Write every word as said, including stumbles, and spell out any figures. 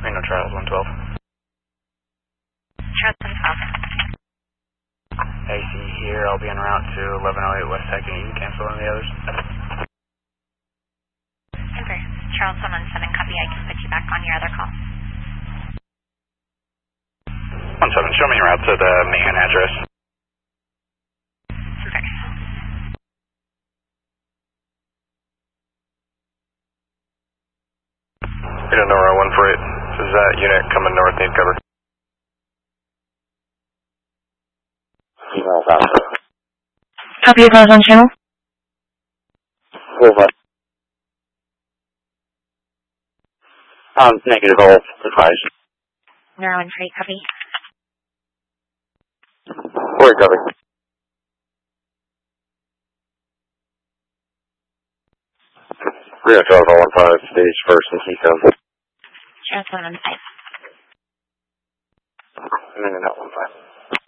Reno Charles one twelve. Charles one twelve. A C here, I'll be en route to eleven oh eight West second. You can cancel on the others. Denver, Charles one one seven, copy. I can put you back on your other call. one seven, show me your route to the main address. Denver. Reno Nora one four eight. This is that unit coming north, need cover. Copy advise on channel. Over. Um, negative all, advise. Nora one four eight, copy. Forward cover. Reno Charles one five, stage first and Keystone. Charles one one five. And then one five.